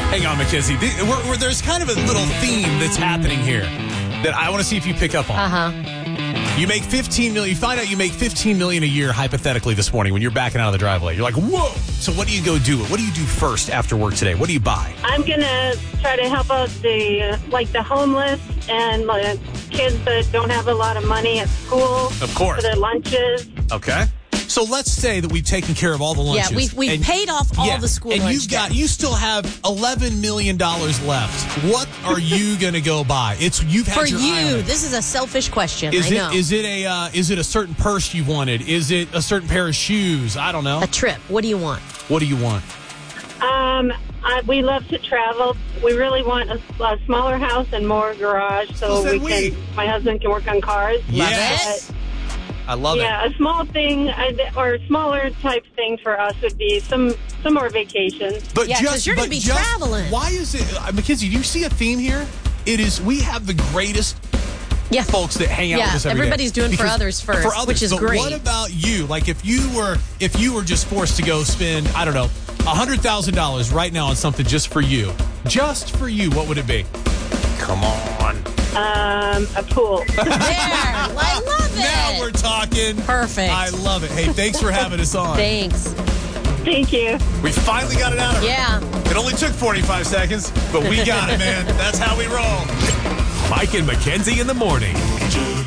Hang on, Mackenzie. There's kind of a little theme that's happening here that I want to see if you pick up on. You make $15 million. You find out you make $15 million a year, hypothetically, this morning when you're backing out of the driveway. You're like, whoa. So what do you go do? What do you do first after work today? What do you buy? I'm going to try to help out the homeless and kids that don't have a lot of money at school. Of course. For their lunches. Okay. So let's say that we've taken care of all the lunches. Yeah, we've paid off all the school lunch debt. You still have $11 million left. What are you going to go buy? You've had your eye on it. This is a selfish question. I know. Is it a certain purse you wanted? Is it a certain pair of shoes? I don't know. A trip. What do you want? What do you want? We love to travel. We really want a smaller house and more garage so my husband can work on cars. Yes. I love it. Yeah, a small thing or a smaller type thing for us would be some more vacations. But because you're going to be traveling. Why is it, Mackenzie, do you see a theme here? It is, we have the greatest folks that hang out with us every day. Everybody's doing for others first, which is great. What about you? Like if you were just forced to go spend, I don't know, $100,000 right now on something just for you, what would it be? Come on. A pool. There. I love it. Now we're talking. Perfect. I love it. Hey, thanks for having us on. Thanks. Thank you. We finally got it out of her. Yeah. It only took 45 seconds, but we got it, man. That's how we roll. Mike and Mackenzie in the morning.